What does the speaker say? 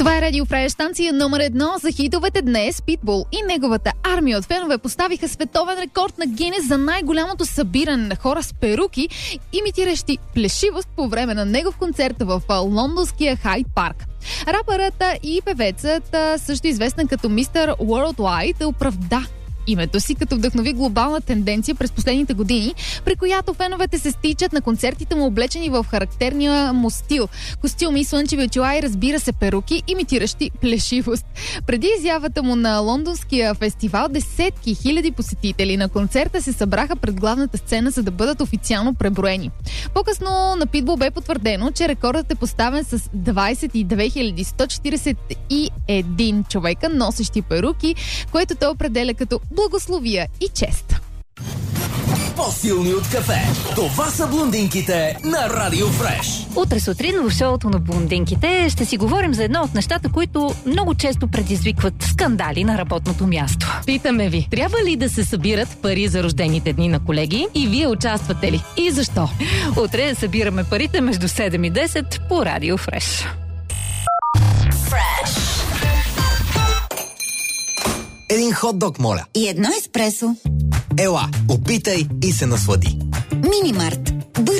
Това е Радио Фреш, станция номер 1 за хитовете днес. Питбул и неговата армия от фенове поставиха световен рекорд на Гинес за най-голямото събиране на хора с перуки, имитиращи плешивост по време на негов концерт в лондонския Хайд парк. Рапърът и певецът, също известен като Мистер Worldwide, оправда името си, като вдъхнови глобална тенденция през последните години, при която феновете се стичат на концертите му облечени в характерния му стил. Костюми, слънчеви очила и, разбира се, перуки, имитиращи плешивост. Преди изявата му на лондонския фестивал, десетки хиляди посетители на концерта се събраха пред главната сцена, за да бъдат официално преброени. По-късно на Питбул бе потвърдено, че рекордът е поставен с 22 141 човека, носещи перуки, което той определя като благословия и чест. По-силни от кафе. Това са блондинките на Радио Фреш. Утре сутрин в шоуто на блондинките ще си говорим за едно от нещата, които много често предизвикват скандали на работното място. Питаме ви, трябва ли да се събират пари за рождените дни на колеги и вие участвате ли? И защо? Утре събираме парите между 7 и 10 по Радио Фреш. Един хот-дог, моля. И едно еспресо. Ела, опитай и се наслади. Минимарт.